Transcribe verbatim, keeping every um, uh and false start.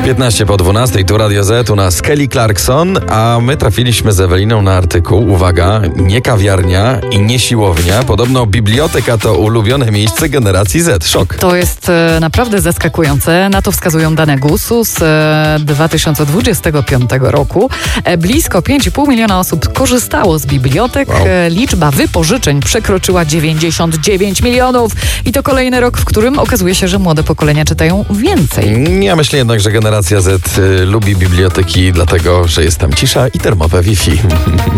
piętnaście po dwunastej, tu Radio Z, u nas Kelly Clarkson, a my trafiliśmy z Eweliną na artykuł, uwaga, nie kawiarnia i nie siłownia, podobno biblioteka to ulubione miejsce generacji Z. Szok. To jest e, naprawdę zaskakujące, na to wskazują dane gusu z e, dwa tysiące dwudziestego piątego roku. E, blisko pięć i pół miliona osób korzystało z bibliotek, Wow. e, liczba wypożyczeń przekroczyła dziewięćdziesiąt dziewięć milionów i to kolejny rok, w którym okazuje się, że młode pokolenia czytają więcej. Ja myślę jednak, że generacja Z y, lubi biblioteki dlatego, że jest tam cisza i termowe Wi-Fi.